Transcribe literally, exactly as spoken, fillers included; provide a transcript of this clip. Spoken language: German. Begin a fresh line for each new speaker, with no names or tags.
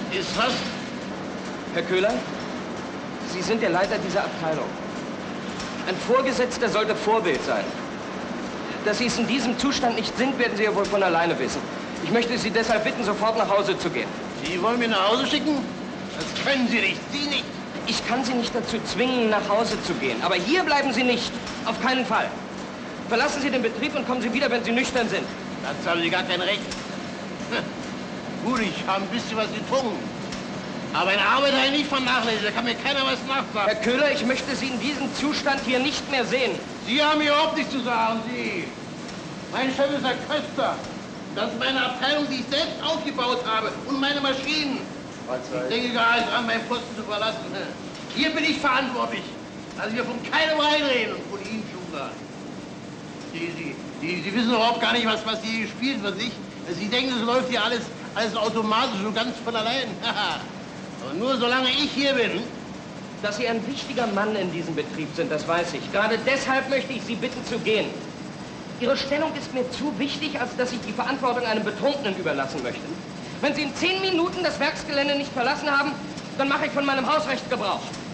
Ist was?
Herr Köhler, Sie sind der Leiter dieser Abteilung. Ein Vorgesetzter sollte Vorbild sein. Dass Sie es in diesem Zustand nicht sind, werden Sie ja wohl von alleine wissen. Ich möchte Sie deshalb bitten, sofort nach Hause zu gehen.
Sie wollen mich nach Hause schicken? Das können Sie nicht. Sie nicht.
Ich kann Sie nicht dazu zwingen, nach Hause zu gehen. Aber hier bleiben Sie nicht. Auf keinen Fall. Verlassen Sie den Betrieb und kommen Sie wieder, wenn Sie nüchtern sind.
Dazu haben Sie gar kein Recht. Hm. Gut, ich habe ein bisschen was getrunken. Aber ein Arbeiter nicht vernachlässigt, da kann mir keiner was nachsagen.
Herr Köhler, ich möchte Sie in diesem Zustand hier nicht mehr sehen.
Sie haben hier überhaupt nichts zu sagen, Sie. Mein Chef ist der Köster. Das ist meine Abteilung, die ich selbst aufgebaut habe. Und meine Maschinen. Ich denke gar nicht an, meinen Posten zu verlassen. Hier bin ich verantwortlich. Lassen wir von keinem reinreden und von Ihnen schon gar nicht. Sie, Sie, Sie, Sie wissen überhaupt gar nicht, was, was hier gespielt wird, nicht? Sie denken, es läuft hier alles, alles automatisch und ganz von allein. Aber nur solange ich hier bin.
Dass Sie ein wichtiger Mann in diesem Betrieb sind, das weiß ich. Gerade deshalb möchte ich Sie bitten zu gehen. Ihre Stellung ist mir zu wichtig, als dass ich die Verantwortung einem Betrunkenen überlassen möchte. Wenn Sie in zehn Minuten das Werksgelände nicht verlassen haben, dann mache ich von meinem Hausrecht Gebrauch.